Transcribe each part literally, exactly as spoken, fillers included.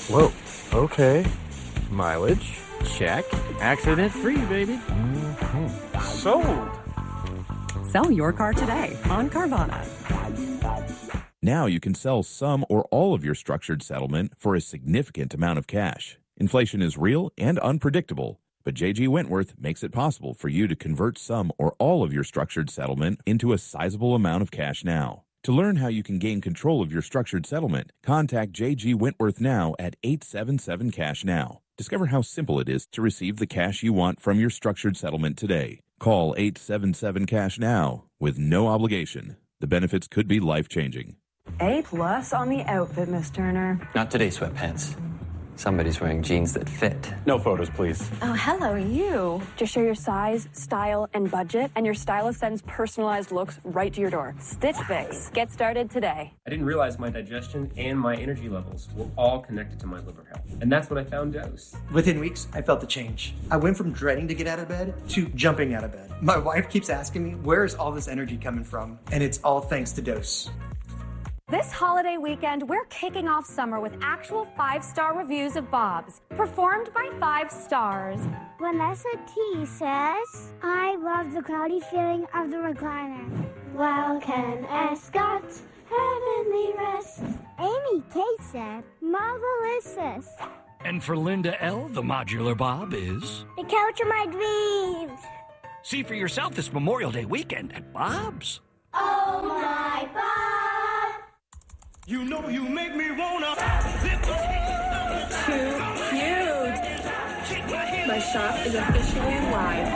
Whoa, okay. Mileage, check. Accident-free, baby. Mm-hmm. Sold. Sell your car today on Carvana. Now you can sell some or all of your structured settlement for a significant amount of cash. Inflation is real and unpredictable, but J G Wentworth makes it possible for you to convert some or all of your structured settlement into a sizable amount of cash now. To learn how you can gain control of your structured settlement, contact J G Wentworth now at eight seven seven cash now. Discover how simple it is to receive the cash you want from your structured settlement today. Call eight seven seven cash now with no obligation. The benefits could be life-changing. A plus on the outfit, Miss Turner. Not today, sweatpants. Somebody's wearing jeans that fit. No photos, please. Oh, hello, you. Just share your size, style, and budget, and your stylist sends personalized looks right to your door. Stitch Fix. Get started today. I didn't realize my digestion and my energy levels were all connected to my liver health. And that's when I found Dose. Within weeks, I felt the change. I went from dreading to get out of bed to jumping out of bed. My wife keeps asking me, where is all this energy coming from? And it's all thanks to Dose. This holiday weekend, we're kicking off summer with actual five-star reviews of Bob's, performed by five stars. Vanessa T says, I love the cloudy feeling of the recliner. Well, Ken S. got heavenly rest. Amy K said, marvelous. And for Linda L., the modular Bob is... the couch of my dreams. See for yourself this Memorial Day weekend at Bob's. Oh, my Bob. You know you make me wanna. Too cute. My shop is officially live.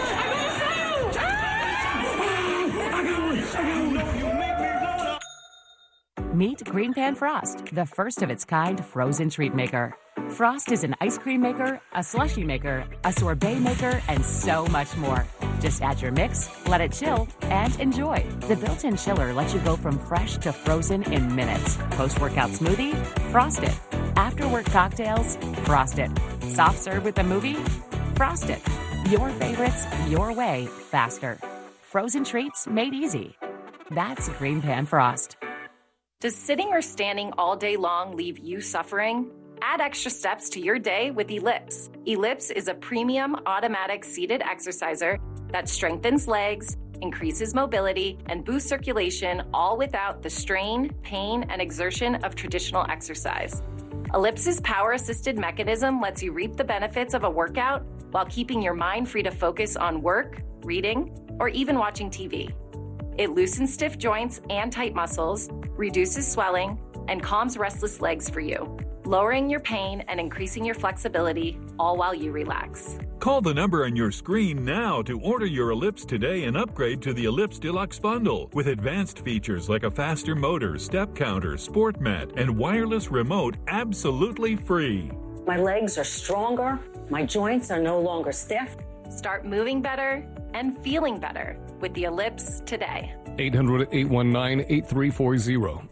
Meet Green Pan Frost, the first of its kind frozen treat maker. Frost is an ice cream maker, a slushie maker, a sorbet maker, and so much more. Just add your mix, let it chill, and enjoy. The built-in chiller lets you go from fresh to frozen in minutes. Post-workout smoothie? Frost it. After-work cocktails? Frost it. Soft serve with a movie? Frost it. Your favorites, your way, faster. Frozen treats made easy. That's Green Pan Frost. Does sitting or standing all day long leave you suffering? Add extra steps to your day with Ellipse. Ellipse is a premium automatic seated exerciser that strengthens legs, increases mobility, and boosts circulation, all without the strain, pain, and exertion of traditional exercise. Ellipse's power-assisted mechanism lets you reap the benefits of a workout while keeping your mind free to focus on work, reading, or even watching T V. It loosens stiff joints and tight muscles, reduces swelling, and calms restless legs for you, lowering your pain and increasing your flexibility, all while you relax. Call the number on your screen now to order your Ellipse today and upgrade to the Ellipse Deluxe Bundle with advanced features like a faster motor, step counter, sport mat, and wireless remote absolutely free. My legs are stronger. My joints are no longer stiff. Start moving better and feeling better with the Ellipse today. eight hundred, eight one nine, eight three four zero.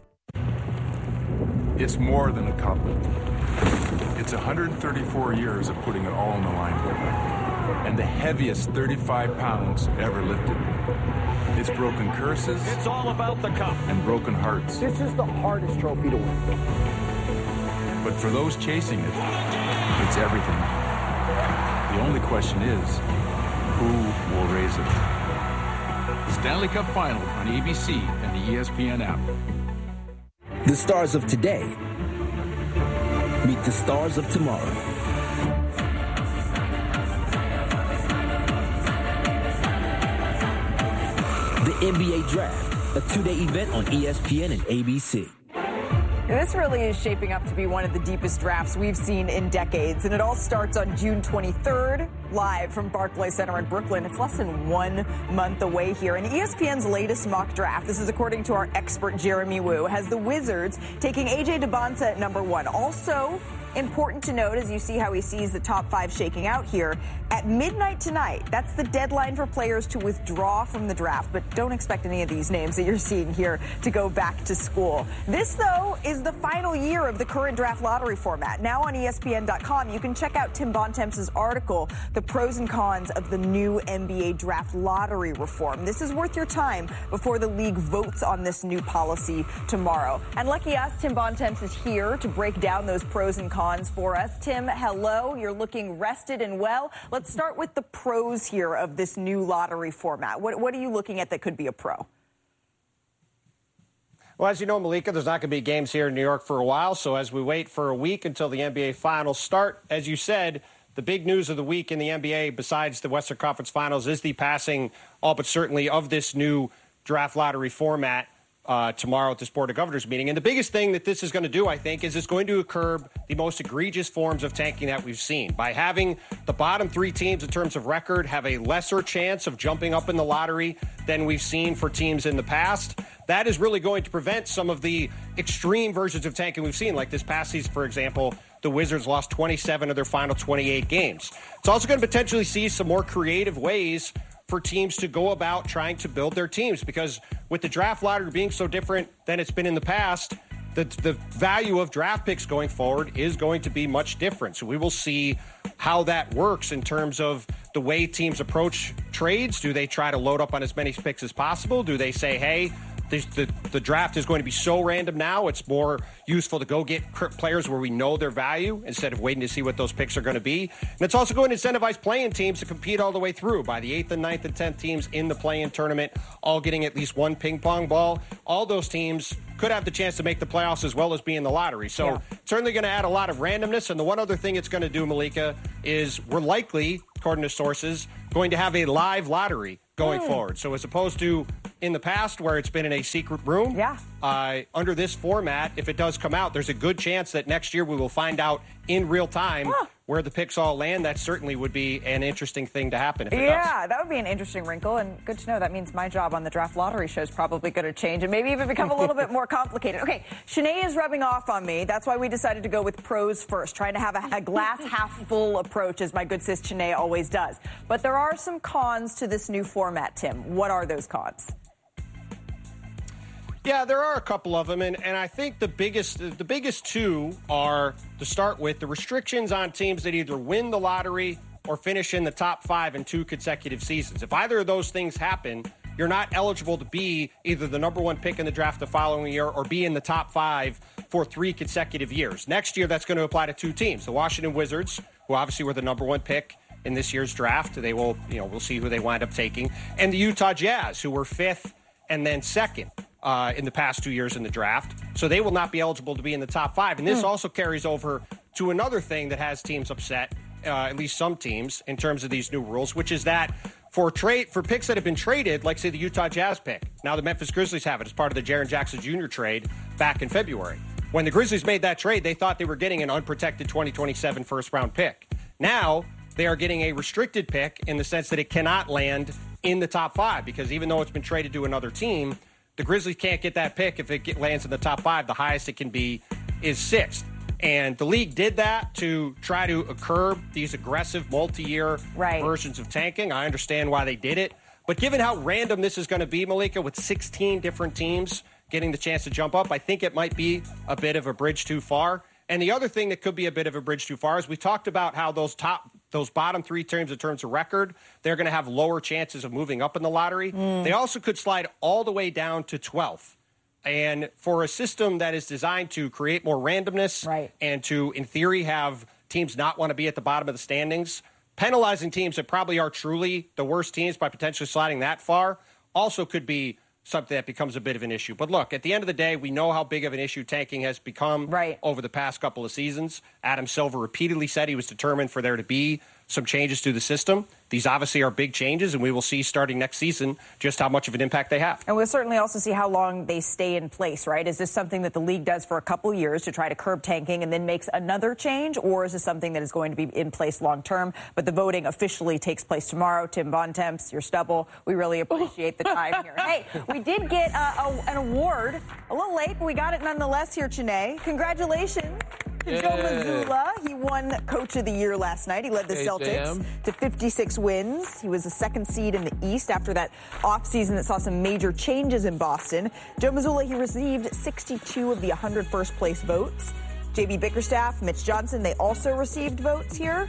It's more than a cup. It's one hundred thirty-four years of putting it all on the line. And the heaviest thirty-five pounds ever lifted. It's broken curses. It's all about the cup. And broken hearts. This is the hardest trophy to win. But for those chasing it, it's everything. The only question is, who will raise it? Stanley Cup Final on A B C and the E S P N app. The stars of today meet the stars of tomorrow. The N B A Draft, a two-day event on E S P N and A B C. This really is shaping up to be one of the deepest drafts we've seen in decades, and it all starts on June twenty-third, live from Barclays Center in Brooklyn. It's less than one month away here, and E S P N's latest mock draft, this is according to our expert Jeremy Wu, has the Wizards taking A J Debonta at number one. Also important to note, as you see how he sees the top five shaking out here, at midnight tonight, that's the deadline for players to withdraw from the draft, but don't expect any of these names that you're seeing here to go back to school. This, though, is the final year of the current draft lottery format. Now on E S P N dot com, you can check out Tim Bontemps' article, The Pros and Cons of the New N B A Draft Lottery Reform. This is worth your time before the league votes on this new policy tomorrow. And lucky us, Tim Bontemps is here to break down those pros and cons cons for us. Tim, hello. You're looking rested and well. Let's start with the pros here of this new lottery format. What, what are you looking at that could be a pro? Well, as you know, Malika, there's not going to be games here in New York for a while. So as we wait for a week until the N B A Finals start, as you said, the big news of the week in the N B A, besides the Western Conference Finals, is the passing, all but certainly, of this new draft lottery format uh, tomorrow at this Board of Governors meeting. And the biggest thing that this is going to do, I think, is it's going to curb the most egregious forms of tanking that we've seen. By having the bottom three teams in terms of record have a lesser chance of jumping up in the lottery than we've seen for teams in the past, that is really going to prevent some of the extreme versions of tanking we've seen. Like this past season, for example, the Wizards lost twenty-seven of their final twenty-eight games. It's also going to potentially see some more creative ways for teams to go about trying to build their teams, because with the draft lottery being so different than it's been in the past, the, the value of draft picks going forward is going to be much different. So we will see how that works in terms of the way teams approach trades. Do they try to load up on as many picks as possible? Do they say, hey, The, the, the draft is going to be so random now, it's more useful to go get players where we know their value instead of waiting to see what those picks are going to be. And it's also going to incentivize play-in teams to compete all the way through. By the eighth and ninth and tenth teams in the play-in tournament, all getting at least one ping pong ball, all those teams could have the chance to make the playoffs as well as be in the lottery. So yeah. certainly going to add a lot of randomness. And the one other thing it's going to do, Malika, is we're likely, according to sources, going to have a live lottery going mm. forward. So as opposed to in the past where it's been in a secret room, yeah. uh, under this format, if it does come out, there's a good chance that next year we will find out in real time huh. where the picks all land. That certainly would be an interesting thing to happen if it yeah, does. That would be an interesting wrinkle, and good to know. That means my job on the draft lottery show is probably going to change and maybe even become a little bit more complicated. Okay, Shanae is rubbing off on me. That's why we decided to go with pros first, trying to have a, a glass half full approach, as my good sis Shanae always does. But there are some cons to this new format, Tim. What are those cons? Yeah, there are a couple of them, and, and I think the biggest the biggest two are, to start with, the restrictions on teams that either win the lottery or finish in the top five in two consecutive seasons. If either of those things happen, you're not eligible to be either the number one pick in the draft the following year or be in the top five for three consecutive years. Next year, that's going to apply to two teams. The Washington Wizards, who obviously were the number one pick in this year's draft. They will, you know, we'll see who they wind up taking. And the Utah Jazz, who were fifth and then second. Uh, in the past two years in the draft. So they will not be eligible to be in the top five. And this mm. also carries over to another thing that has teams upset, uh, at least some teams, in terms of these new rules, which is that for trade for picks that have been traded, like, say, the Utah Jazz pick, now the Memphis Grizzlies have it as part of the Jaren Jackson Junior trade back in February. When the Grizzlies made that trade, they thought they were getting an unprotected twenty twenty-seven first-round pick. Now they are getting a restricted pick in the sense that it cannot land in the top five, because even though it's been traded to another team, the Grizzlies can't get that pick if it get, lands in the top five. The highest it can be is sixth. And the league did that to try to curb these aggressive multi-year right. versions of tanking. I understand why they did it. But given how random this is going to be, Malika, with sixteen different teams getting the chance to jump up, I think it might be a bit of a bridge too far. And the other thing that could be a bit of a bridge too far is we talked about how those top, those bottom three teams in terms of record, they're going to have lower chances of moving up in the lottery. Mm. They also could slide all the way down to twelfth. And for a system that is designed to create more randomness right. and to, in theory, have teams not want to be at the bottom of the standings, penalizing teams that probably are truly the worst teams by potentially sliding that far also could be something that becomes a bit of an issue. But look, at the end of the day, we know how big of an issue tanking has become right. over the past couple of seasons. Adam Silver repeatedly said he was determined for there to be some changes to the system. These obviously are big changes, and we will see starting next season just how much of an impact they have. And we'll certainly also see how long they stay in place, right? Is this something that the league does for a couple years to try to curb tanking and then makes another change, or is this something that is going to be in place long term? But the voting officially takes place tomorrow. Tim Bontemps, your stubble, we really appreciate the time here. Hey, we did get uh, a, an award, a little late, but we got it nonetheless here, Chene. Congratulations to yeah. Joe Mazzulla. He won Coach of the Year last night. He led the hey, Celtics damn. to fifty-six wins. He was the second seed in the East after that offseason that saw some major changes in Boston. Joe Mazzulla, he received sixty-two of the one hundred first place votes. J B Bickerstaff, Mitch Johnson, they also received votes here.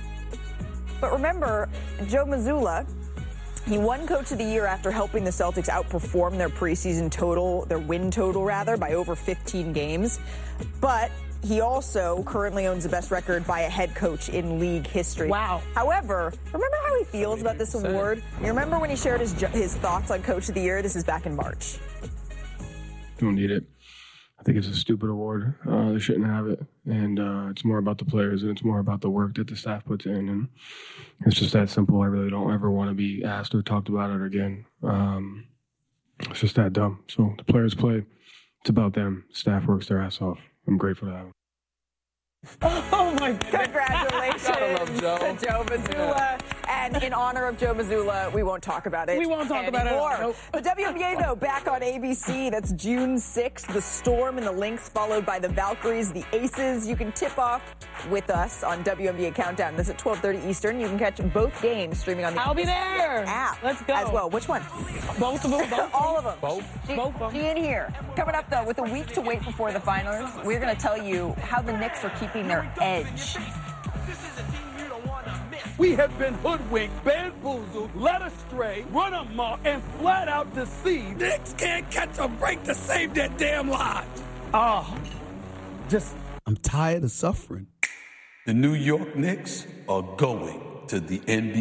But remember, Joe Mazzulla, he won Coach of the Year after helping the Celtics outperform their preseason total, their win total rather, by over fifteen games. But he also currently owns the best record by a head coach in league history. Wow. However, remember how he feels about this award? You remember when he shared his his thoughts on Coach of the Year? This is back in March. Don't need it. I think it's a stupid award. Uh, they shouldn't have it. And uh, it's more about the players, and it's more about the work that the staff puts in. And it's just that simple. I really don't ever want to be asked or talked about it again. Um, it's just that dumb. So the players play. It's about them. Staff works their ass off. I'm grateful for that. Oh, my God. Congratulations Gotta love Joe. to Joe Mazzulla. Yeah. And in honor of Joe Mazzulla, we won't talk about it We won't talk anymore. about it. Nope. The W N B A, though, back on A B C. That's June sixth. The Storm and the Lynx, followed by the Valkyries, the Aces. You can tip off with us on W N B A Countdown. That's at twelve thirty Eastern. You can catch both games streaming on the I'll be there. app. Let's go. As well. Which one? Both of them. Both. All of them. Both. G- Both of them. G in here. Coming up, though, with a week to wait before the finals, we're going to tell you how the Knicks are keeping their edge. We have been hoodwinked, bamboozled, led astray, run amok, and flat out deceived. Knicks can't catch a break to save their damn lives. Ah, just, I'm tired of suffering. The New York Knicks are going to the N B A.